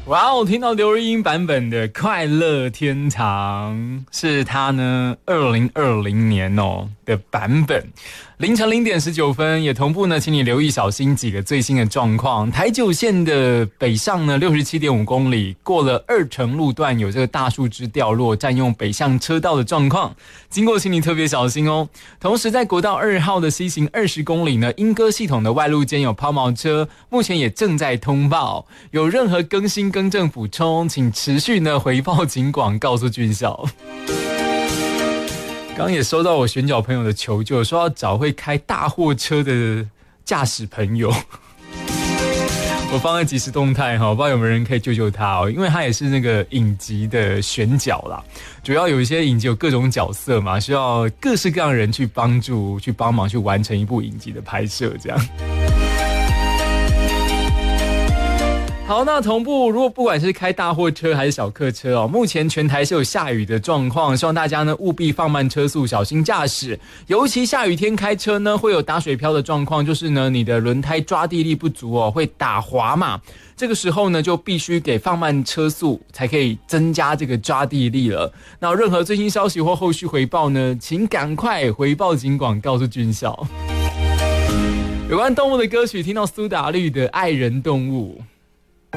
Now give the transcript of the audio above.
哇哦，听到刘若英版本的《快乐天堂》是她呢2020年的版本。凌晨0:19，也同步呢，请你留意小心几个最新的状况。台九线的北上呢67.5公里，过了2城路段有这个大树枝掉落，占用北向车道的状况，经过请你特别小心哦。同时在国道2号的西行20公里呢，莺歌系统的外路间有抛锚车，目前也正在通报，有任何更新更正补充，请持续呢回报警广告诉军校。刚也收到我选角朋友的求救，说要找会开大货车的驾驶朋友。我放在即时动态哈，不知道有没有人可以救救他哦，因为他也是那个影集的选角啦。主要有一些影集有各种角色嘛，需要各式各样的人去帮助、去帮忙、去完成一部影集的拍摄，这样。好，那同步，如果不管是开大货车还是小客车哦，目前全台是有下雨的状况，希望大家呢务必放慢车速，小心驾驶。尤其下雨天开车呢，会有打水漂的状况，就是呢你的轮胎抓地力不足哦，会打滑嘛。这个时候呢，就必须给放慢车速，才可以增加这个抓地力了。那任何最新消息或后续回报呢，请赶快回报警广告诉军校。有关动物的歌曲，听到苏打绿的《爱人动物》。